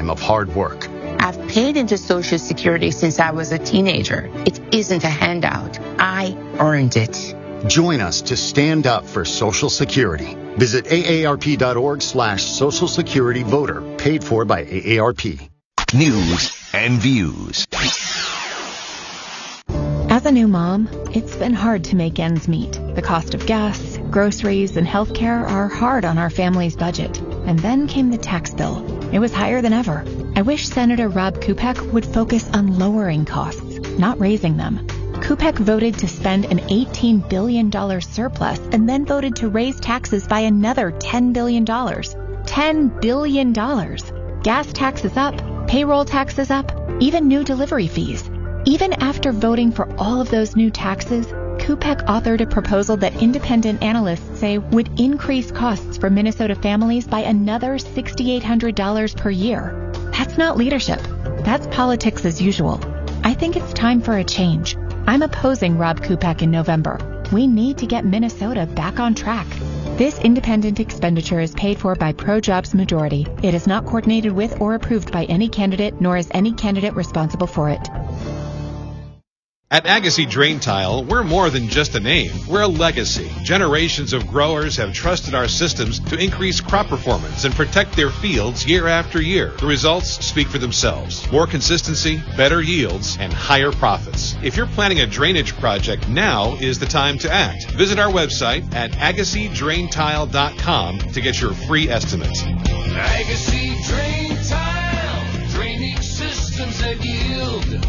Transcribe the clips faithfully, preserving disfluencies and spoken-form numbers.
lifetime of hard work. I've paid into Social Security since I was a teenager. It isn't a handout. I earned it. Join us to stand up for Social Security. Visit aarp.org slash Social Security Voter, paid for by A A R P. News and views. As a new mom, it's been hard to make ends meet. The cost of gas, groceries, and healthcare are hard on our family's budget. And then came the tax bill. It was higher than ever. I wish Senator Rob Kupek would focus on lowering costs, not raising them. Kupek voted to spend an eighteen billion dollars surplus and then voted to raise taxes by another ten billion dollars. ten billion dollars. Gas taxes up, payroll taxes up, even new delivery fees. Even after voting for all of those new taxes, Kupek authored a proposal that independent analysts say would increase costs for Minnesota families by another six thousand eight hundred dollars per year. That's not leadership. That's politics as usual. I think it's time for a change. I'm opposing Rob Kupek in November. We need to get Minnesota back on track. This independent expenditure is paid for by Pro-Jobs Majority. It is not coordinated with or approved by any candidate, nor is any candidate responsible for it. At Agassi Drain Tile, we're more than just a name. We're a legacy. Generations of growers have trusted our systems to increase crop performance and protect their fields year after year. The results speak for themselves. More consistency, better yields, and higher profits. If you're planning a drainage project, now is the time to act. Visit our website at agassi drain tile dot com to get your free estimate. Agassi Drain Tile, drainage systems that yield.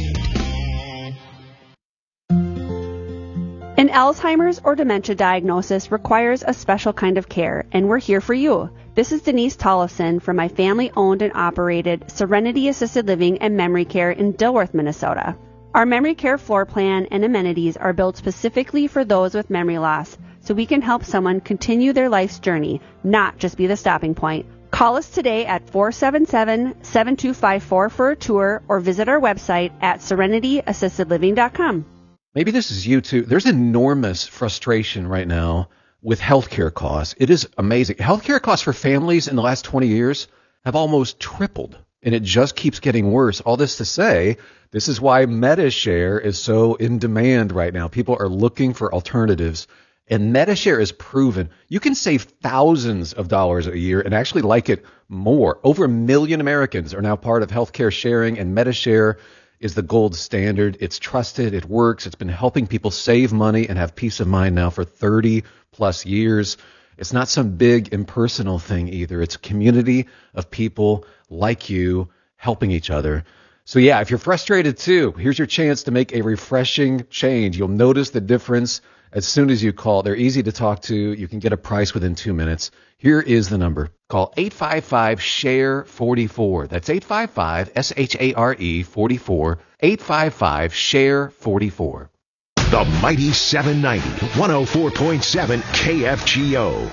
An Alzheimer's or dementia diagnosis requires a special kind of care, and we're here for you. This is Denise Tollefson from my family-owned and operated Serenity Assisted Living and Memory Care in Dilworth, Minnesota. Our memory care floor plan and amenities are built specifically for those with memory loss, so we can help someone continue their life's journey, not just be the stopping point. Call us today at four seven seven, seven two five four for a tour or visit our website at serenity assisted living dot com. Maybe this is you too. There's enormous frustration right now with healthcare costs. It is amazing. Healthcare costs for families in the last twenty years have almost tripled, and it just keeps getting worse. All this to say, this is why MediShare is so in demand right now. People are looking for alternatives, and MediShare is proven. You can save thousands of dollars a year and actually like it more. Over a million Americans are now part of healthcare sharing, and MediShare is the gold standard. It's trusted. It works. It's been helping people save money and have peace of mind now for thirty plus years. It's not some big impersonal thing either. It's a community of people like you helping each other. So yeah, if you're frustrated too, here's your chance to make a refreshing change. You'll notice the difference as soon as you call. They're easy to talk to. You can get a price within two minutes. Here is the number. Call eight five five, S H A R E, four four. That's eight five five, S H A R E, four four. eight five five, S H A R E, four four. The Mighty seven ninety, one oh four point seven K F G O.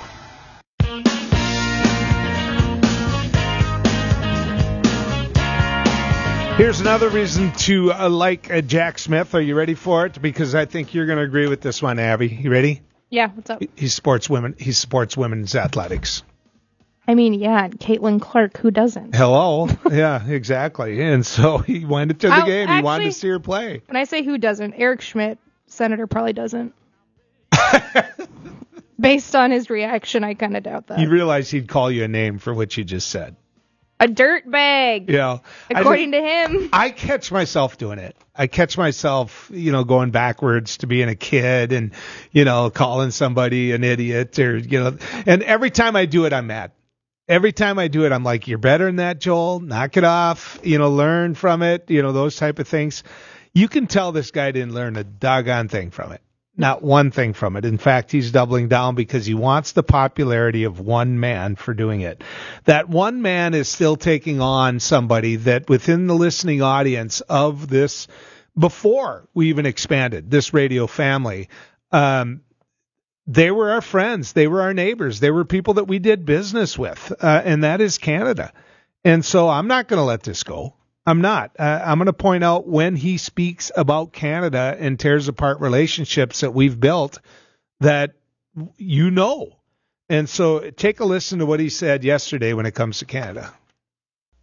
Here's another reason to uh, like uh, Jack Smith. Are you ready for it? Because I think you're going to agree with this one, Abby. You ready? Yeah, what's up? He supports women. He supports women's athletics. I mean, yeah, Caitlin Clark, who doesn't? Hello. Yeah, exactly. And so he went to the I'll, game. He actually, wanted to see her play. When I say who doesn't, Eric Schmidt, Senator, probably doesn't. Based on his reaction, I kind of doubt that. You realize he'd call you a name for what you just said. A dirtbag. Yeah. According to him. I catch myself doing it. I catch myself, you know, going backwards to being a kid and, you know, calling somebody an idiot or, you know, and every time I do it, I'm mad. Every time I do it, I'm like, you're better than that, Joel. Knock it off. You know, learn from it. You know, those type of things. You can tell this guy didn't learn a doggone thing from it. Not one thing from it. In fact, he's doubling down because he wants the popularity of one man for doing it. That one man is still taking on somebody that within the listening audience of this, before we even expanded this radio family, um, they were our friends. They were our neighbors. They were people that we did business with, uh, and that is Canada. And so I'm not going to let this go. I'm not. Uh, I'm going to point out when he speaks about Canada and tears apart relationships that we've built that you know. And so take a listen to what he said yesterday when it comes to Canada.